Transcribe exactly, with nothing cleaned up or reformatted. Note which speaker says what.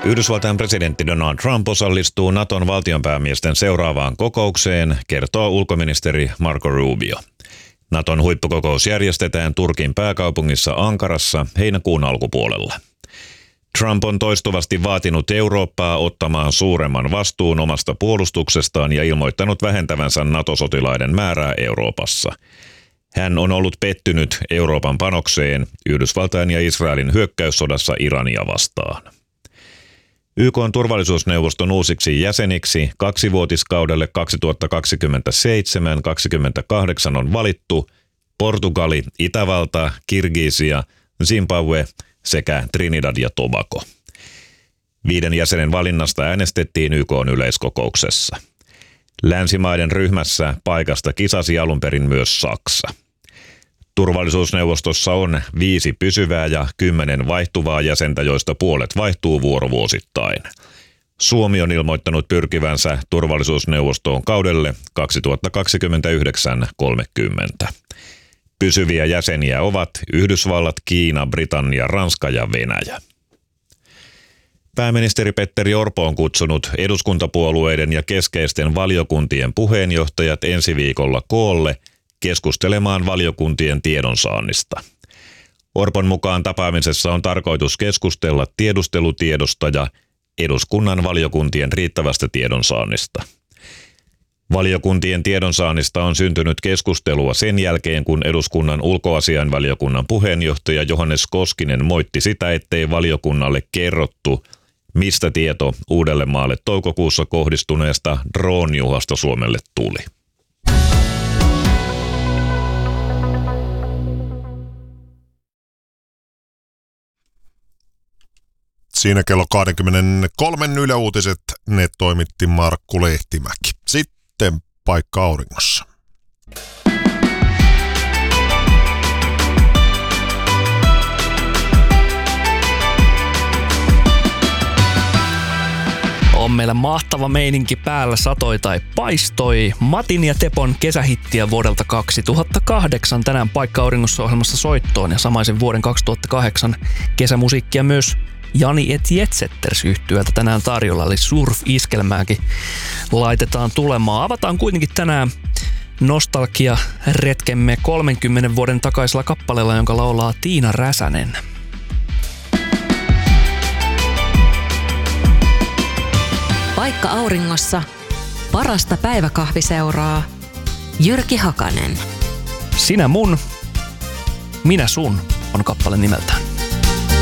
Speaker 1: Yhdysvaltain presidentti Donald Trump osallistuu Naton valtionpäämiesten seuraavaan kokoukseen, kertoo ulkoministeri Marco Rubio. Naton huippukokous järjestetään Turkin pääkaupungissa Ankarassa heinäkuun alkupuolella. Trump on toistuvasti vaatinut Eurooppaa ottamaan suuremman vastuun omasta puolustuksestaan ja ilmoittanut vähentävänsä NATO-sotilaiden määrää Euroopassa. Hän on ollut pettynyt Euroopan panokseen Yhdysvaltain ja Israelin hyökkäyssodassa Irania vastaan. Y K:n turvallisuusneuvoston uusiksi jäseniksi kaksivuotiskaudelle kaksituhattakaksikymmentäseitsemän kaksikymmentäkahdeksan on valittu Portugali, Itävalta, Kirgisia, Zimbabwe sekä Trinidad ja Tobago. Viiden jäsenen valinnasta äänestettiin Y K:n yleiskokouksessa. Länsimaiden ryhmässä paikasta kisasi alun perin myös Saksa. Turvallisuusneuvostossa on viisi pysyvää ja kymmenen vaihtuvaa jäsentä, joista puolet vaihtuu vuorovuosittain. Suomi on ilmoittanut pyrkivänsä turvallisuusneuvostoon kaudelle kaksituhattakaksikymmentäyhdeksän kolmekymmentä. Pysyviä jäseniä ovat Yhdysvallat, Kiina, Britannia, Ranska ja Venäjä. Pääministeri Petteri Orpo on kutsunut eduskuntapuolueiden ja keskeisten valiokuntien puheenjohtajat ensi viikolla koolle keskustelemaan valiokuntien tiedonsaannista. Orpon mukaan tapaamisessa on tarkoitus keskustella tiedustelutiedosta ja eduskunnan valiokuntien riittävästä tiedonsaannista. Valiokuntien tiedonsaannista on syntynyt keskustelua sen jälkeen, kun eduskunnan ulkoasiainvaliokunnan puheenjohtaja Johannes Koskinen moitti sitä, ettei valiokunnalle kerrottu, mistä tieto Uudellemaalle toukokuussa kohdistuneesta drone-uhasta Suomelle tuli.
Speaker 2: Siinä kello kaksikymmentäkolme Yle Uutiset, ne toimitti Markku Lehtimäki. Sitten paikka auringossa.
Speaker 3: On meillä mahtava meininki päällä, satoi tai paistoi. Matin ja Tepon kesähittiä vuodelta kaksituhattakahdeksan tänään paikka auringossa ohjelmassa soittoon ja samaisen vuoden kaksituhattakahdeksan kesämusiikkia myös Jani et Jetsetters -yhtyöltä tänään tarjolla, eli surf-iskelmääkin laitetaan tulemaan. Avataan kuitenkin tänään nostalgia-retkemme kolmenkymmenen vuoden takaisella kappaleella, jonka laulaa Tiina Räsänen.
Speaker 4: Paikka auringossa, parasta päiväkahviseuraa, Jyrki Hakanen.
Speaker 3: Sinä mun, minä sun on kappale nimeltä.